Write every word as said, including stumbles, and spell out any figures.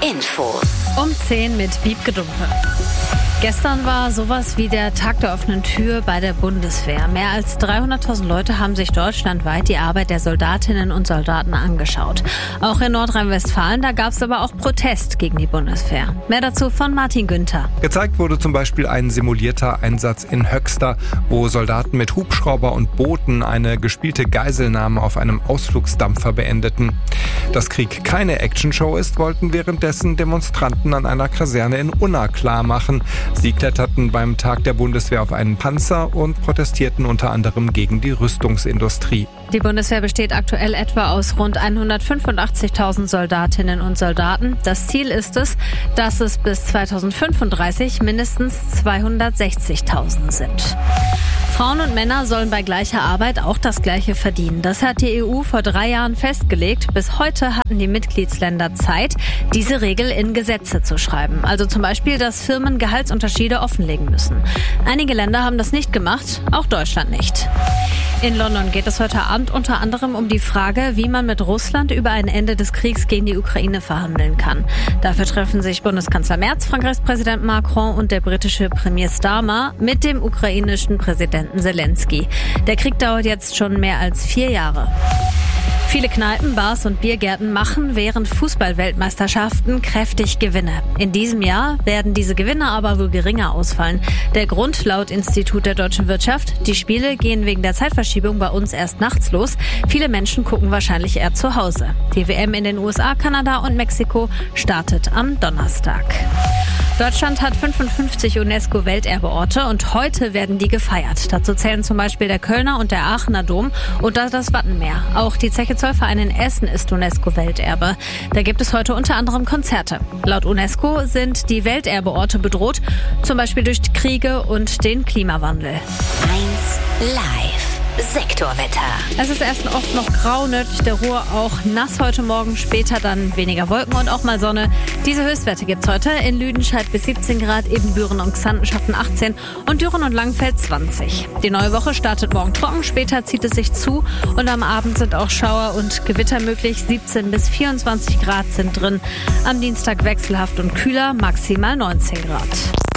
Infos. Um zehn mit Wiebke Dumpe. Gestern war sowas wie der Tag der offenen Tür bei der Bundeswehr. Mehr als dreihunderttausend Leute haben sich deutschlandweit die Arbeit der Soldatinnen und Soldaten angeschaut. Auch in Nordrhein-Westfalen, da gab es aber auch Protest gegen die Bundeswehr. Mehr dazu von Martin Günther. Gezeigt wurde zum Beispiel ein simulierter Einsatz in Höxter, wo Soldaten mit Hubschrauber und Booten eine gespielte Geiselnahme auf einem Ausflugsdampfer beendeten. Dass Krieg keine Actionshow ist, wollten währenddessen Demonstranten an einer Kaserne in Unna klar machen. Sie kletterten beim Tag der Bundeswehr auf einen Panzer und protestierten unter anderem gegen die Rüstungsindustrie. Die Bundeswehr besteht aktuell etwa aus rund hundertfünfundachtzigtausend Soldatinnen und Soldaten. Das Ziel ist es, dass es bis zweitausendfünfunddreißig mindestens zweihundertsechzigtausend sind. Frauen und Männer sollen bei gleicher Arbeit auch das Gleiche verdienen. Das hat die E U vor drei Jahren festgelegt. Bis heute hatten die Mitgliedsländer Zeit, diese Regel in Gesetze zu schreiben. Also zum Beispiel, dass Firmen Gehaltsunterschiede offenlegen müssen. Einige Länder haben das nicht gemacht, auch Deutschland nicht. In London geht es heute Abend unter anderem um die Frage, wie man mit Russland über ein Ende des Kriegs gegen die Ukraine verhandeln kann. Dafür treffen sich Bundeskanzler Merz, Frankreichs Präsident Macron und der britische Premier Starmer mit dem ukrainischen Präsidenten Zelensky. Der Krieg dauert jetzt schon mehr als vier Jahre. Viele Kneipen, Bars und Biergärten machen während Fußball-Weltmeisterschaften kräftig Gewinne. In diesem Jahr werden diese Gewinne aber wohl geringer ausfallen. Der Grund laut Institut der deutschen Wirtschaft: Die Spiele gehen wegen der Zeitverschiebung bei uns erst nachts los. Viele Menschen gucken wahrscheinlich eher zu Hause. Die W M in den U S A, Kanada und Mexiko startet am Donnerstag. Deutschland hat fünfundfünfzig UNESCO-Welterbeorte und heute werden die gefeiert. Dazu zählen zum Beispiel der Kölner und der Aachener Dom und das Wattenmeer. Auch die Zeche Zollverein in Essen ist UNESCO-Welterbe. Da gibt es heute unter anderem Konzerte. Laut UNESCO sind die Welterbeorte bedroht, zum Beispiel durch Kriege und den Klimawandel. eins Live. Sektorwetter. Es ist erst oft noch grau, nördlich der Ruhr auch nass heute Morgen, später dann weniger Wolken und auch mal Sonne. Diese Höchstwerte gibt's heute in Lüdenscheid bis siebzehn Grad, Ebenbüren und Xanten schaffen achtzehn und Düren und Langfeld zwanzig. Die neue Woche startet morgen trocken, später zieht es sich zu und am Abend sind auch Schauer und Gewitter möglich. siebzehn bis vierundzwanzig Grad sind drin. Am Dienstag wechselhaft und kühler, maximal neunzehn Grad.